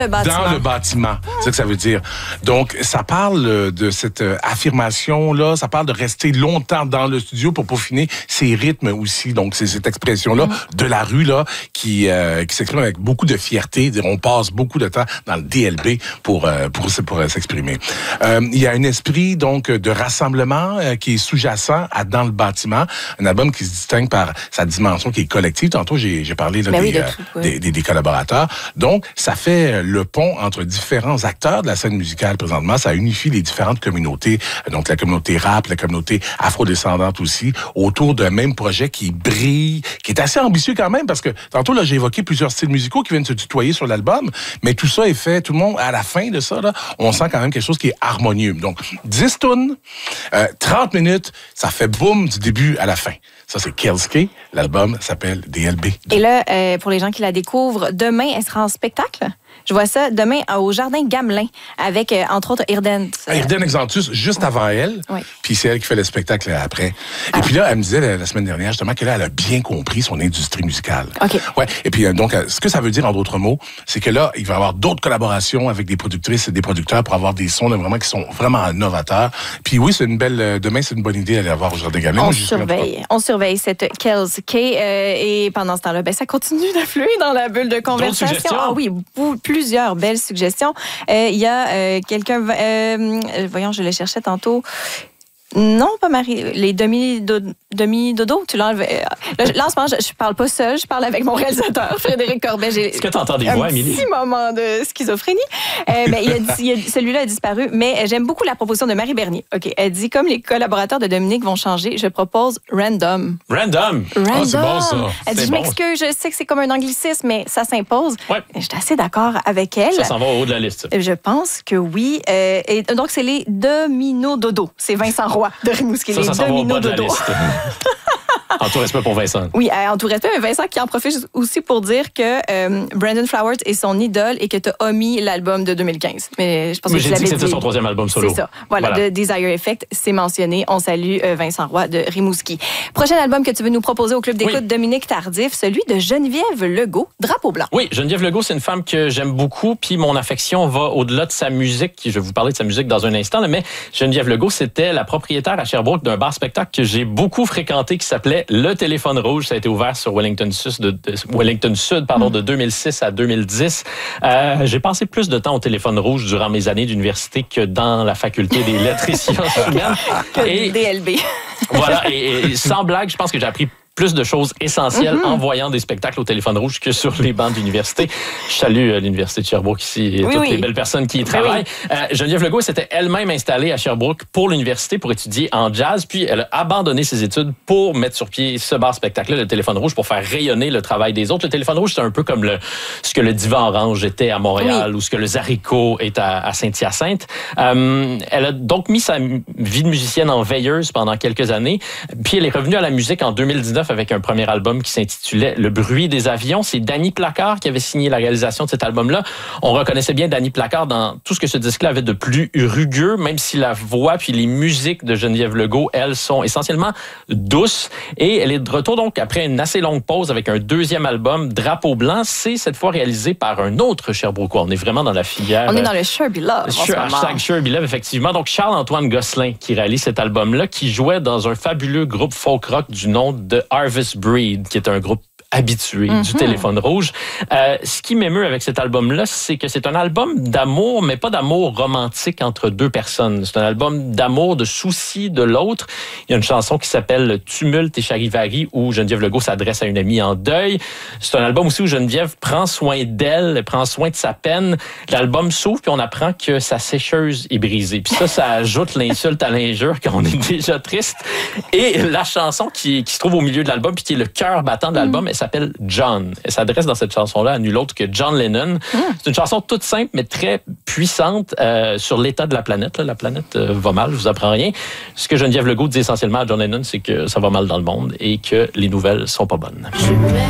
Dans le bâtiment, c'est ce que ça veut dire. Donc, ça parle de cette affirmation-là, ça parle de rester longtemps dans le studio pour peaufiner ses rythmes aussi. Donc, c'est cette expression-là de la rue là qui s'exprime avec beaucoup de fierté. On passe beaucoup de temps dans le DLB pour s'exprimer. Il y a un esprit donc de rassemblement qui est sous-jacent dans le bâtiment. Un album qui se distingue par sa dimension qui est collective. Tantôt, j'ai parlé là, des collaborateurs. Donc, ça fait le pont entre différents acteurs de la scène musicale présentement. Ça unifie les différentes communautés, donc la communauté rap, la communauté afrodescendante aussi, autour d'un même projet qui brille, qui est assez ambitieux quand même, parce que tantôt, là, j'ai évoqué plusieurs styles musicaux qui viennent se tutoyer sur l'album, mais tout ça est fait, tout le monde, à la fin de ça, là, on sent quand même quelque chose qui est harmonieux. Donc, 10 tunes, 30 minutes, ça fait boum du début à la fin. Ça, c'est Kelske. L'album s'appelle DLB. Et là, pour les gens qui la découvrent, demain, elle sera en spectacle? Je vois ça demain au Jardin Gamelin avec, entre autres, Irden. Irden Exantus, juste avant elle. Oui. Puis c'est elle qui fait le spectacle après. Et puis là, elle me disait la semaine dernière, justement, qu'elle a bien compris son industrie musicale. OK. Ouais. Et puis, donc, ce que ça veut dire, en d'autres mots, c'est que là, il va y avoir d'autres collaborations avec des productrices et des producteurs pour avoir des sons là, vraiment qui sont vraiment novateurs. Puis oui, c'est une belle... demain, c'est une bonne idée d'aller la voir au Jardin Gamelin. On surveille cette Kelske. Et pendant ce temps-là, ça continue d'affluer dans la bulle de conversation. Ah oui, plusieurs belles suggestions. Il y a quelqu'un... voyons, je le cherchais tantôt. Non, pas Marie. Les demi-dodo, tu l'enlèves. Là, en ce moment, je parle pas seule, je parle avec mon réalisateur, Frédéric Corbet. Est-ce que tu entends des voix, Émilie? Un petit moment de schizophrénie. Mais celui-là a disparu. Mais j'aime beaucoup la proposition de Marie Bernier. OK, elle dit, comme les collaborateurs de Dominique vont changer, je propose Random. Random? Oh, c'est bon, ça. Elle dit, je m'excuse, je sais que c'est comme un anglicisme, mais ça s'impose. Ouais. Je suis assez d'accord avec elle. Ça s'en va au haut de la liste. Je pense que oui. Et donc, c'est les Domino-Dodo. C'est Vincent Roy de Rimouski. Ça s'en va au bas de la liste. En tout respect pour Vincent. Oui, en tout respect, mais Vincent qui en profite aussi pour dire que Brandon Flowers est son idole et que tu as omis l'album de 2015. Mais je pense que j'ai dit que c'était son troisième album solo. C'est ça. Voilà, de Desire Effect, c'est mentionné. On salue Vincent Roy de Rimouski. Prochain album que tu veux nous proposer au Club d'écoute, Dominique Tardif, celui de Geneviève Legault, Drapeau blanc. Oui, Geneviève Legault, c'est une femme que j'aime beaucoup, puis mon affection va au-delà de sa musique. Je vais vous parler de sa musique dans un instant, là, mais Geneviève Legault, c'était la propriétaire à Sherbrooke d'un bar-spectacle que j'ai beaucoup fréquenté qui s'appelait Le Téléphone Rouge. Ça a été ouvert sur Wellington Sud de 2006 à 2010. J'ai passé plus de temps au Téléphone Rouge durant mes années d'université que dans la faculté des lettres et sciences humaines. Et DLB. Voilà, et sans blague, je pense que j'ai appris plus de choses essentielles en voyant des spectacles au Téléphone Rouge que sur les bancs d'université. Je salue l'Université de Sherbrooke ici et toutes les belles personnes qui y travaillent. Geneviève Legault s'était elle-même installée à Sherbrooke pour l'université pour étudier en jazz, puis elle a abandonné ses études pour mettre sur pied ce bar-spectacle-là, le Téléphone Rouge, pour faire rayonner le travail des autres. Le Téléphone Rouge, c'est un peu comme ce que le Divan Orange était à Montréal ou ce que le Zaricot est à Saint-Hyacinthe. Elle a donc mis sa vie de musicienne en veilleuse pendant quelques années, puis elle est revenue à la musique en 2019 avec un premier album qui s'intitulait Le bruit des avions. C'est Danny Placard qui avait signé la réalisation de cet album-là. On reconnaissait bien Danny Placard dans tout ce que ce disque-là avait de plus rugueux, même si la voix puis les musiques de Geneviève Legault, elles, sont essentiellement douces. Et elle est de retour donc après une assez longue pause avec un deuxième album, Drapeau blanc. C'est cette fois réalisé par un autre Sherbrookeois. On est vraiment dans la filière... On est dans le Sherby Love. Hashtag Sherby Love, effectivement. Donc Charles-Antoine Gosselin qui réalise cet album-là, qui jouait dans un fabuleux groupe folk rock du nom de Harvest Breed, qui est un groupe habitué du Téléphone Rouge. Ce qui m'émeut avec cet album-là, c'est que c'est un album d'amour, mais pas d'amour romantique entre deux personnes. C'est un album d'amour, de souci de l'autre. Il y a une chanson qui s'appelle Tumulte et Charivari, où Geneviève Legault s'adresse à une amie en deuil. C'est un album aussi où Geneviève prend soin d'elle, prend soin de sa peine. L'album s'ouvre, puis on apprend que sa sécheuse est brisée. Puis ça ajoute l'insulte à l'injure quand on est déjà triste. Et la chanson qui se trouve au milieu de l'album, puis qui est le cœur battant de l'album, elle s'appelle John. Elle s'adresse dans cette chanson-là à nul autre que John Lennon. C'est une chanson toute simple, mais très puissante sur l'état de la planète. La planète va mal, je vous apprends rien. Ce que Geneviève Legault dit essentiellement à John Lennon, c'est que ça va mal dans le monde et que les nouvelles sont pas bonnes.